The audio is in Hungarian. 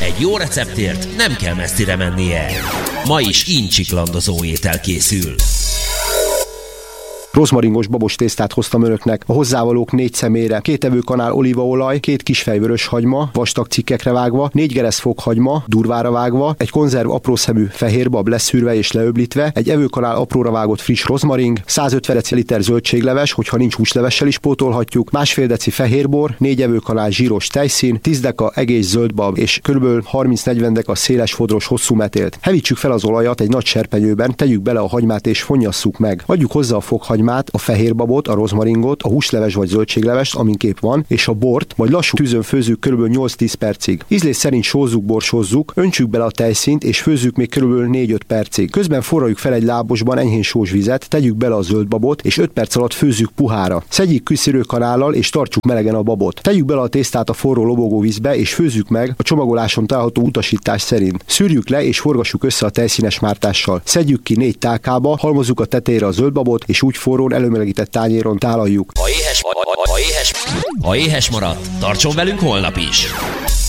Egy jó receptért nem kell messzire mennie. Ma is incsiklandozó étel készül. Rozmaringos babos tésztát hoztam önöknek. A hozzávalók 4 személyre: 2 evőkanál olívaolaj, 2 kisfej vörös hagyma, vastag cikkekre vágva, 4 gereszfok hagyma, durvára vágva, egy konzerv aprószemű fehérbab leszűrve és leöblítve, egy evőkanál apróra vágott friss rozmaring, 150 deciliter zöldségleves, hogyha nincs húslevessel is pótolhatjuk, 1,5 deci fehérbor, 4 evőkanál zsíros tejszín, 10 deka egész zöldbab és kb. 30-40 deka széles fodros hosszú metélt. Hevítsük fel az olajat egy nagy serpenyőben, tegyük bele a hagymát és fonnyasszuk meg. Adjuk hozzá a fokhagymát, a fehérbabot, a rozmaringot, a húsleves vagy zöldséglevest, aminképp van, és a bort, majd lassú tűzön főzzük kb. 8-10 percig. Ízlés szerint sózzuk, borsózzuk, öntsük bele a tejszínt és főzzük még kb. 4-5 percig. Közben forraljuk fel egy lábosban enyhén sós vizet, tegyük bele a zöldbabot és 5 perc alatt főzzük puhára. Szedjük szűrőkanállal és tartsuk melegen a babot. Tegyük bele a tésztát a forró lobogó vízbe és főzzük meg a csomagoláson található utasítás szerint. Szűrjük le és forgassuk össze a tejszínes mártással. Szedjük ki 4 tálkába, halmozzuk a tetejére a zöldbabot és úgy forrón előmelegített tányéron tálaljuk. Ha éhes maradt, tartson velünk holnap is!